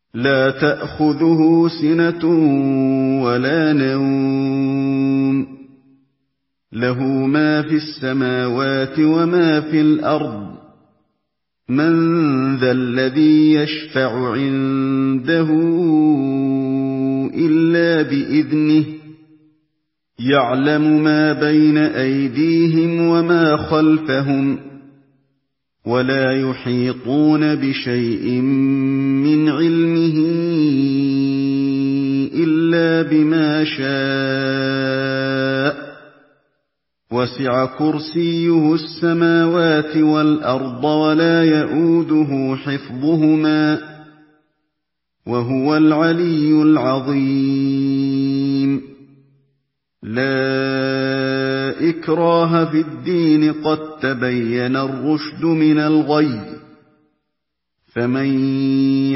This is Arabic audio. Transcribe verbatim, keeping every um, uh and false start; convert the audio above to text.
لَّا تَأْخُذُهُ سِنَةٌ وَلَا نَوْمٌ لَّهُ مَا فِي السَّمَاوَاتِ وَمَا فِي الْأَرْضِ مَن ذَا الَّذِي يَشْفَعُ عِندَهُ إِلَّا بِإِذْنِهِ يَعْلَمُ مَا بَيْنَ أَيْدِيهِمْ وَمَا خَلْفَهُمْ وَلَا يُحِيطُونَ بِشَيْءٍ مِّنْ عِلْمِهِ إِلَّا بِمَا شَاءَ وَسِعَ كُرْسِيُّهُ السَّمَاوَاتِ وَالْأَرْضَ وَلَا يَئُودُهُ حِفْظُهُمَا وَهُوَ الْعَلِيُّ الْعَظِيمُ لَا إِكْرَاهَ فِي الدِّينِ قَد تَّبَيَّنَ الرُّشْدُ مِنَ الْغَيِّ ۚ فَمَن